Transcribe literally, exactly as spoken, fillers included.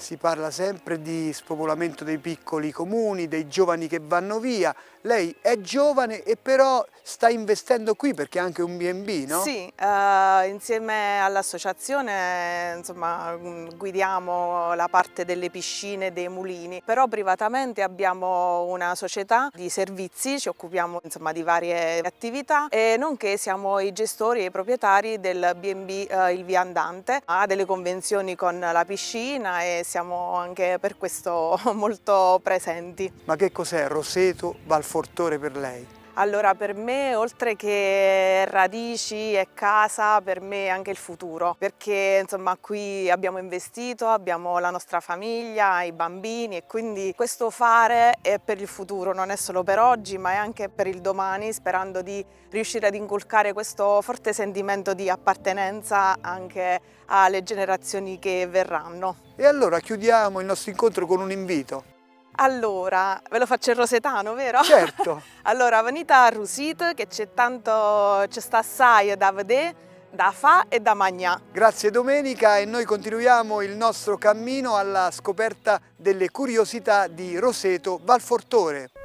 Si parla sempre di spopolamento dei piccoli comuni, dei giovani che vanno via. Lei è giovane e però sta investendo qui perché è anche un B and B, no? Sì, eh, insieme all'associazione insomma, guidiamo la parte delle piscine e dei mulini, però privatamente abbiamo una società di servizi, ci occupiamo insomma, di varie attività e nonché siamo i gestori e i proprietari del B and B eh, Il Viandante, ha delle convenzioni con la piscina e siamo anche per questo molto presenti. Ma che cos'è Roseto Valfortore per lei? Allora per me oltre che radici e casa, per me è anche il futuro, perché insomma qui abbiamo investito, abbiamo la nostra famiglia, i bambini e quindi questo fare è per il futuro, non è solo per oggi ma è anche per il domani, sperando di riuscire ad inculcare questo forte sentimento di appartenenza anche alle generazioni che verranno. E allora chiudiamo il nostro incontro con un invito. Allora, ve lo faccio in rosetano, vero? Certo! Allora, venite a Rusit che c'è tanto, c'è sta assai da vedere, da fa e da mangiare. Grazie Domenica e noi continuiamo il nostro cammino alla scoperta delle curiosità di Roseto Valfortore.